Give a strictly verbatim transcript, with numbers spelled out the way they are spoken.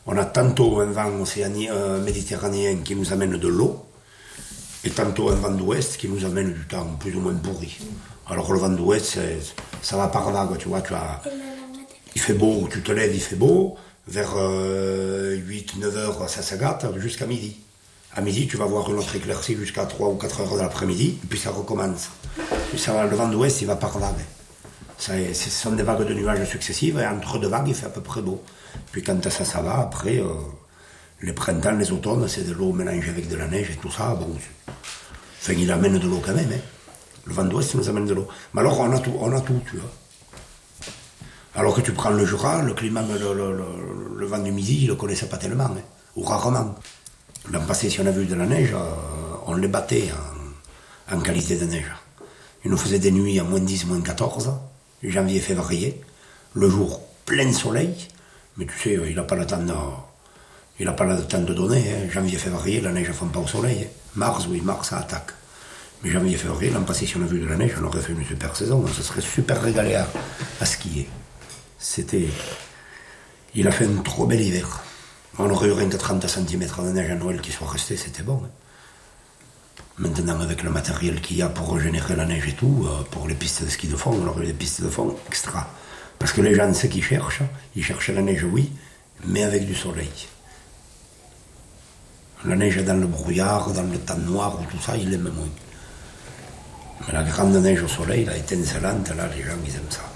On a tantôt un vent océanien, euh, méditerranéen qui nous amène de l'eau, et tantôt un vent d'ouest qui nous amène du temps plus ou moins pourri. Alors le vent d'ouest, ça va par vague, tu vois, tu as, il fait beau, tu te lèves, il fait beau, vers euh, huit neuf heures ça s'agate jusqu'à midi. À midi, tu vas voir une autre éclaircie jusqu'à trois ou quatre heures de l'après-midi, et puis ça recommence. Puis ça va, le vent d'ouest, il va par vague. Ça, ce sont des vagues de nuages successives, et entre deux vagues, il fait à peu près beau. Puis quand ça, ça va, après, euh, les printemps, les automnes, c'est de l'eau mélangée avec de la neige et tout ça. Bon, enfin, il amène de l'eau quand même. Hein. Le vent d'ouest nous amène de l'eau. Mais alors, on a tout, on a tout, tu vois. Alors que tu prends le Jura, le climat, le, le, le, le vent du midi, il ne le connaissait pas tellement, hein, ou rarement. L'an passé, si on a vu de la neige, euh, on les battait en, en qualité de neige. Il nous faisait des nuits à moins dix, moins quatorze, janvier, février, le jour plein soleil, mais tu sais, il n'a pas le temps de, il n'a pas le temps de donner, hein. Janvier, février, la neige ne fond pas au soleil. Hein. Mars, oui, mars, ça attaque. Mais janvier, février, l'an passé, si on a vu de la neige, on aurait fait une super saison, on se serait super régalé à, à skier. C'était... Il a fait un trop bel hiver. On aurait eu rien que trente centimètres de neige à Noël qui soit resté, c'était bon. Hein. Maintenant, avec le matériel qu'il y a pour régénérer la neige et tout, euh, pour les pistes de ski de fond, on aurait eu des pistes de fond extra. Parce que les gens, ce qu'ils cherchent, ils cherchent la neige, oui, mais avec du soleil. La neige dans le brouillard, dans le temps noir, ou tout ça, ils l'aiment moins. Mais la grande neige au soleil, la étincelante, là, les gens, ils aiment ça.